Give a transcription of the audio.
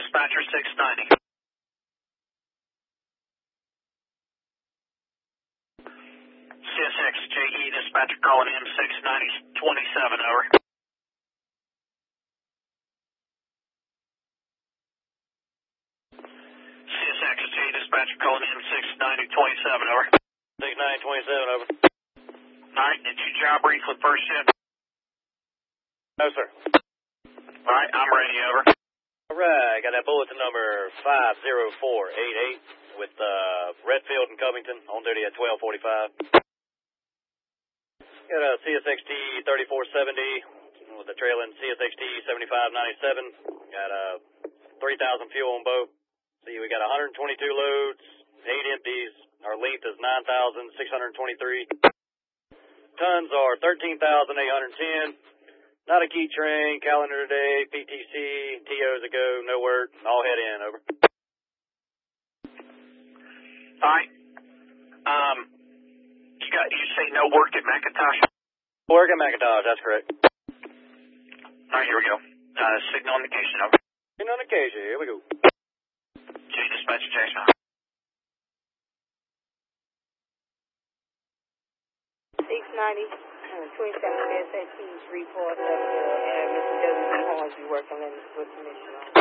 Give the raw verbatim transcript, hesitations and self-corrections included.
dispatcher six ninety. C S X J E dispatcher calling M six ninety twenty-seven, over. C S X J E dispatcher calling M six ninety twenty-seven, over. six ninety twenty-seven, over. Alright, did you job brief with first shift? No, sir. Alright, I'm ready, over. Alright, got that bulletin number five zero four eight eight with uh, Redfield and Covington on duty at twelve forty-five. Got a C S X T thirty-four seventy with the trailing C S X T seventy-five ninety-seven. Got uh, three thousand fuel on both. See, we got one hundred twenty-two loads, eight empties. Our length is nine thousand six hundred twenty-three. Tons are thirteen thousand eight hundred ten. Not a key train, calendar day, P T C, T Os a go, no word. All head in, over. Alright. Um, you got, you say no work at McIntosh? Work at McIntosh, that's correct. Alright, here we go. Uh, signal indication, over. Signal indication, here we go. J dispatcher Jackson. six ninety, twenty-seven C S X T three four seven zero, and Mister W. Hornsby working in with permission on.